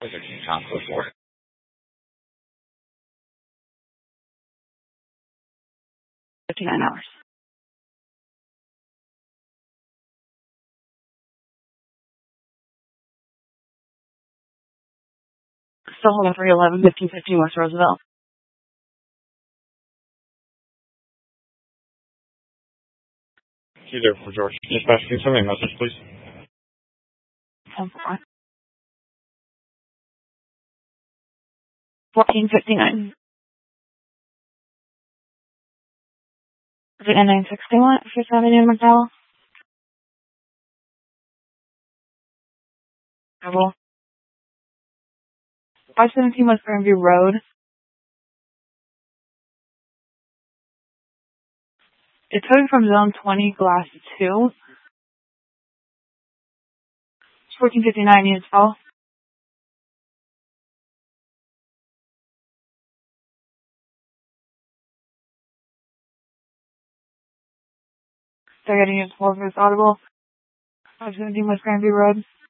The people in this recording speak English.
Tom Clifford. $59. Still holding 311, 1515 West Roosevelt. He's there for George. Dispatch, can you send me a message, please? 10-4. 1459. Is it N961 Fifth Avenue, McDowell? Double. 517 West Grandview Road. It's coming from zone 20, glass 2. It's 1459 units fall. They're getting units 4 for this audible. 517 West Grandview Road.